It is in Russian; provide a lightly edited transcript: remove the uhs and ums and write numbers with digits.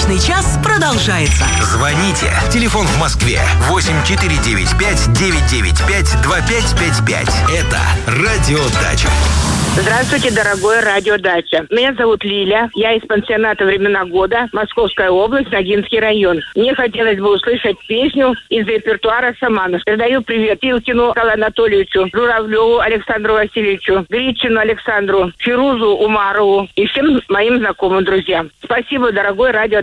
Личный час продолжается. Звоните. Телефон в Москве 8495-995-2555. Это Радио Дача. Здравствуйте, дорогое Радио Дача. Меня зовут Лиля. Я из пансионата «Времена года», Московская область, Ногинский район. Мне хотелось бы услышать песню из репертуара «Саманов». Передаю привет Илкину Николаю Анатольевичу, Журавлеву Александру Васильевичу, Гричину Александру, Фирузу Умарову и всем моим знакомым друзьям. Спасибо, дорогое Радио